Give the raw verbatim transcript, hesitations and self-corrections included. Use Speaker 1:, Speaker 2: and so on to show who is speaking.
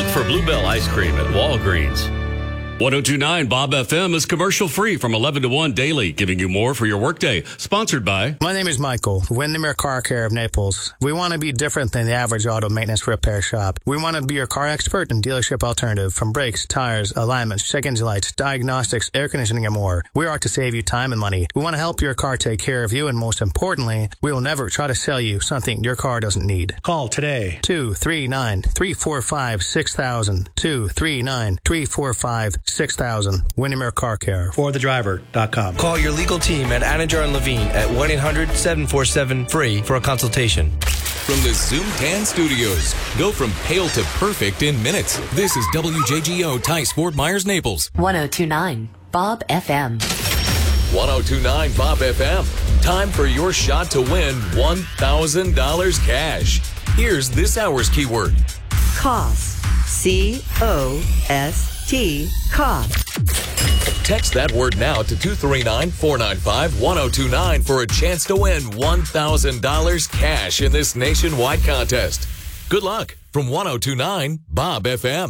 Speaker 1: Look for Bluebell Ice Cream at Walgreens. one oh two point nine Bob F M is commercial free from eleven to one daily, giving you more for your workday. Sponsored by...
Speaker 2: My name is Michael, Windermere Car Care of Naples. We want to be different than the average auto maintenance repair shop. We want to be your car expert and dealership alternative, from brakes, tires, alignments, check engine lights, diagnostics, air conditioning, and more. We are to save you time and money. We want to help your car take care of you, and most importantly, we will never try to sell you something your car doesn't need.
Speaker 3: Call today.
Speaker 2: two three nine, three four five, six thousand. two three nine, three four five, six thousand. Windermere Car Care.
Speaker 3: For the driver dot com.
Speaker 4: Call your legal team at Anajar and Levine at one eight hundred, seven four seven, free for a consultation.
Speaker 5: From the Zoom Tan Studios, go from pale to perfect in minutes. This is W J G O Tice Fort Myers, Naples.
Speaker 6: one oh two point nine Bob F M.
Speaker 5: one oh two point nine Bob F M. Time for your shot to win one thousand dollars cash. Here's this hour's keyword.
Speaker 7: Cost. C O S T. Cost.
Speaker 5: Text that word now to two three nine, four nine five, one oh two nine for a chance to win one thousand dollars cash in this nationwide contest. Good luck from one oh two point nine Bob F M.